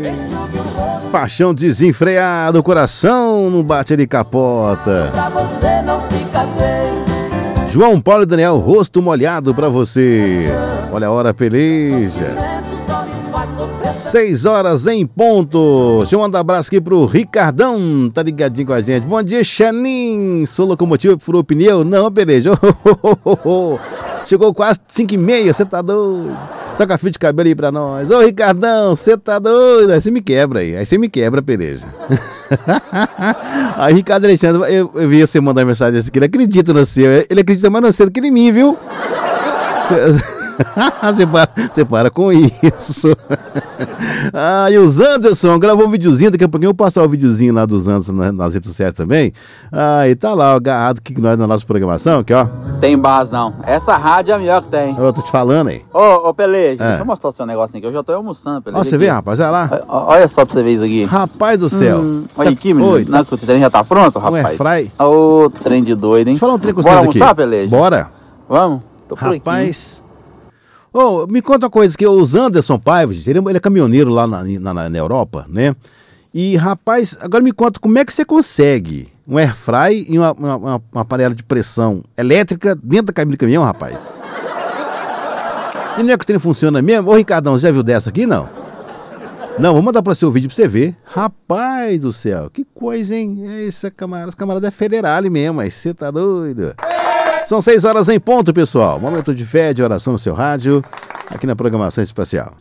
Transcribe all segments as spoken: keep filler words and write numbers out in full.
Paixão desenfreada, o coração não bate de capota. Pra você não fica bem. João Paulo e Daniel, rosto molhado pra você. Olha a hora, peleja. Seis horas em ponto. Deixa eu mandar um abraço aqui pro Ricardão, tá ligadinho com a gente. Bom dia, Xanin. Sou locomotivo que furou o pneu? Não, peleja. Chegou quase cinco e meia, você tá doido? Toca fio de cabelo aí pra nós. Ô, Ricardão, você tá doido? Aí você me quebra aí. Aí você me quebra, peleja. Aí, Ricardo Alexandre, eu, eu vi você mandar mensagem desse aqui. Ele acredita no seu. Ele acredita mais no seu do que em mim, viu? Você para, você para com isso. Ah, e os Anderson gravou um videozinho. Daqui a pouquinho eu vou passar o videozinho lá dos Anderson nas, nas redes sociais também. Ah, e tá lá, agarrado aqui que nós na nossa programação, aqui, ó. Tem razão. Essa rádio é a melhor que tem. Eu tô te falando aí. Ô, ô, Peleja, É. deixa eu mostrar o seu negócio aqui. Eu já tô almoçando, Peleja. Ó, você aqui. vê, rapaz, olha lá. Ó, olha só pra você ver isso aqui. Rapaz do céu. Hum, olha Tá- aqui, menino. Oi, Não, tá- o trem já tá pronto, rapaz. Um airfry? Ô, trem de doido, hein? Deixa eu falar um trem com Bora vocês aqui. almoçar, Peleja? Bora. Vamos? Tô por aqui. Rapaz. Ô, me conta uma coisa, que os Anderson Paiva, gente, ele, é- ele é caminhoneiro lá na, na, na Europa, né? E, rapaz, agora me conta, como é que você consegue um airfry e uma, uma, uma- uma panela de pressão elétrica dentro da cabine do caminhão, rapaz? E não é que o trem funciona mesmo? Ô, Ricardão, você já viu dessa aqui, não? Não, vou mandar para o seu vídeo pra você ver. Rapaz do céu, que coisa, hein? Essa camarada, essa camarada é federal mesmo, mas você tá doido? São seis horas em ponto, pessoal. Momento de fé, de oração no seu rádio, aqui na programação espacial.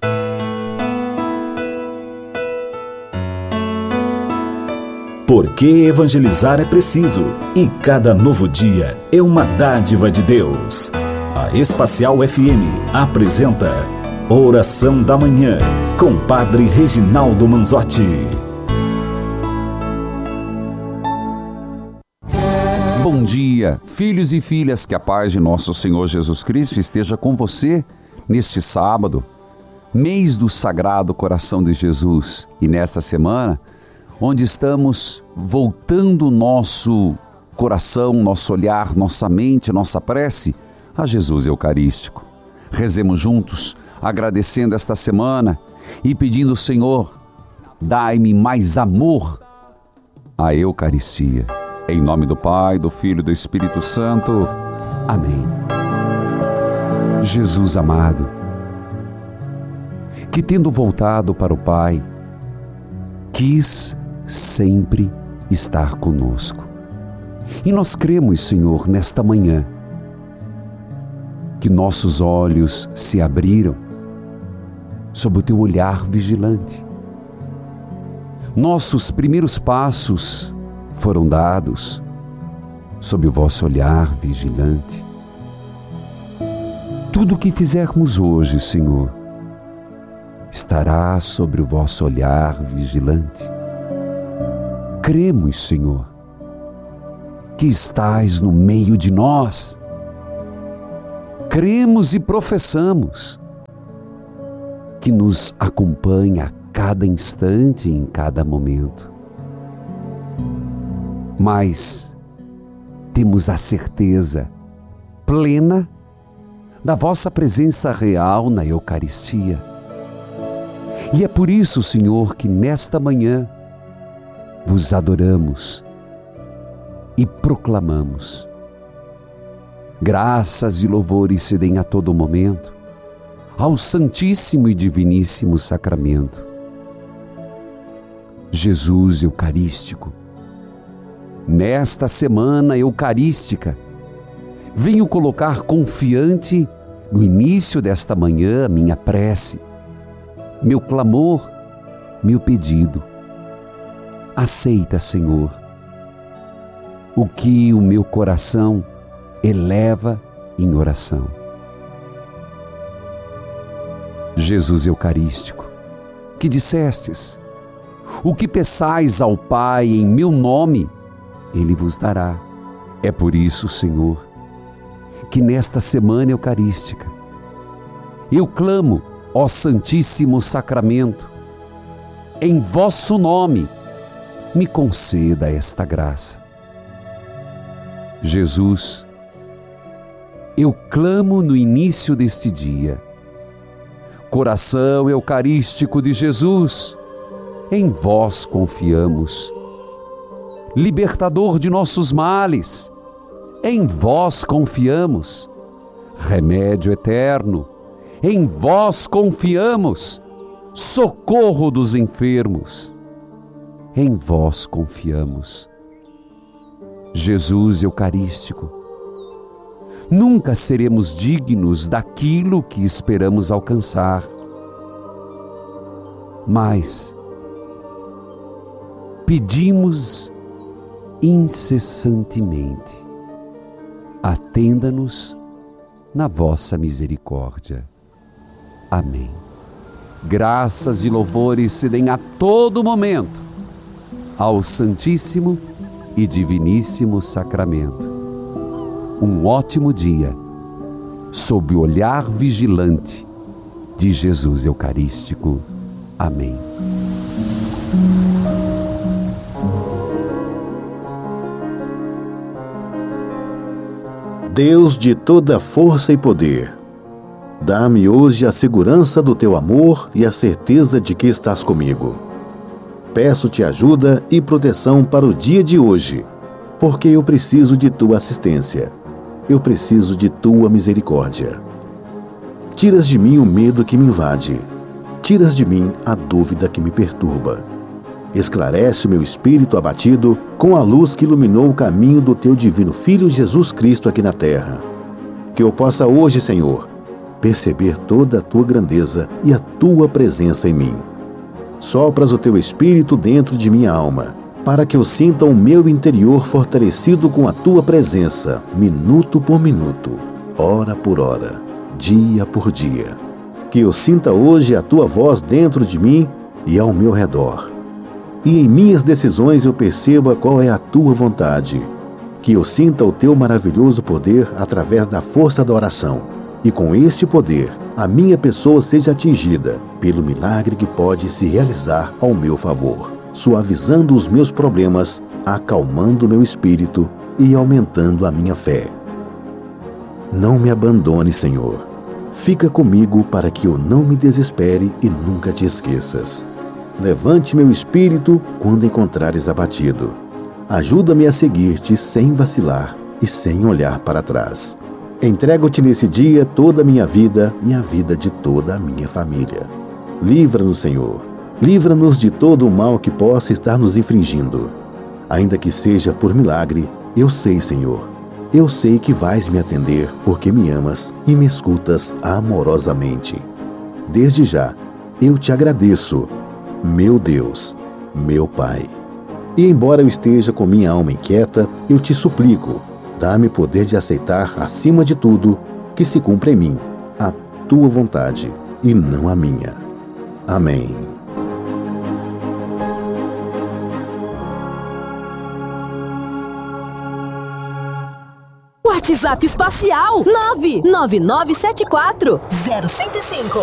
Porque evangelizar é preciso e cada novo dia é uma dádiva de Deus. A Espacial F M apresenta Oração da Manhã com Padre Reginaldo Manzotti. Bom dia, filhos e filhas, que a paz de nosso Senhor Jesus Cristo esteja com você neste sábado, mês do Sagrado Coração de Jesus, e nesta semana, onde estamos voltando o nosso coração, nosso olhar, nossa mente, nossa prece a Jesus Eucarístico. Rezemos juntos, agradecendo esta semana e pedindo, Senhor, dai-me mais amor à Eucaristia. Em nome do Pai, do Filho e do Espírito Santo. Amém. Jesus amado, que tendo voltado para o Pai, quis sempre estar conosco. E nós cremos, Senhor, nesta manhã, que nossos olhos se abriram sob o teu olhar vigilante. Nossos primeiros passos foram dados sob o vosso olhar vigilante. Tudo o que fizermos hoje, Senhor, estará sobre o vosso olhar vigilante. Cremos, Senhor, que estás no meio de nós. Cremos e professamos que nos acompanha a cada instante e em cada momento. Mas temos a certeza plena da vossa presença real na Eucaristia. E é por isso, Senhor, que nesta manhã vos adoramos e proclamamos. Graças e louvores se deem a todo momento ao Santíssimo e Diviníssimo Sacramento. Jesus Eucarístico, nesta semana eucarística, venho colocar confiante no início desta manhã minha prece, meu clamor, meu pedido. Aceita, Senhor, o que o meu coração eleva em oração. Jesus Eucarístico, que dissestes: o que peçais ao Pai em meu nome, Ele vos dará. É por isso, Senhor, que nesta semana eucarística eu clamo, ó Santíssimo Sacramento, em vosso nome, me conceda esta graça. Jesus, eu clamo no início deste dia. Coração Eucarístico de Jesus, em vós confiamos. Libertador de nossos males, em vós confiamos. Remédio eterno, em vós confiamos. Socorro dos enfermos, em vós confiamos. Jesus Eucarístico, nunca seremos dignos daquilo que esperamos alcançar, mas pedimos incessantemente, atenda-nos na vossa misericórdia. Amém. Graças e louvores se deem a todo momento ao Santíssimo e Diviníssimo Sacramento. Um ótimo dia, sob o olhar vigilante de Jesus Eucarístico. Amém. Deus de toda força e poder, dá-me hoje a segurança do teu amor e a certeza de que estás comigo. Peço-te ajuda e proteção para o dia de hoje, porque eu preciso de tua assistência. Eu preciso de tua misericórdia. Tiras de mim o medo que me invade. Tiras de mim a dúvida que me perturba. Esclarece o meu espírito abatido com a luz que iluminou o caminho do teu divino Filho Jesus Cristo aqui na terra. Que eu possa hoje, Senhor, perceber toda a tua grandeza e a tua presença em mim. Sopras o teu Espírito dentro de minha alma, para que eu sinta o meu interior fortalecido com a tua presença, minuto por minuto, hora por hora, dia por dia. Que eu sinta hoje a tua voz dentro de mim e ao meu redor. E em minhas decisões eu perceba qual é a tua vontade. Que eu sinta o teu maravilhoso poder através da força da oração. E com este poder, a minha pessoa seja atingida pelo milagre que pode se realizar ao meu favor, suavizando os meus problemas, acalmando o meu espírito e aumentando a minha fé. Não me abandone, Senhor. Fica comigo para que eu não me desespere e nunca te esqueças. Levante meu espírito quando encontrares abatido. Ajuda-me a seguir-te sem vacilar e sem olhar para trás. Entrego-te nesse dia toda a minha vida e a vida de toda a minha família. Livra-nos, Senhor. Livra-nos de todo o mal que possa estar nos infringindo. Ainda que seja por milagre, eu sei, Senhor. Eu sei que vais me atender porque me amas e me escutas amorosamente. Desde já, eu te agradeço, meu Deus, meu Pai. E embora eu esteja com minha alma inquieta, eu te suplico, dá-me poder de aceitar, acima de tudo, que se cumpra em mim a tua vontade e não a minha. Amém. WhatsApp Espacial nove nove nove sete quatro zero zero cinco.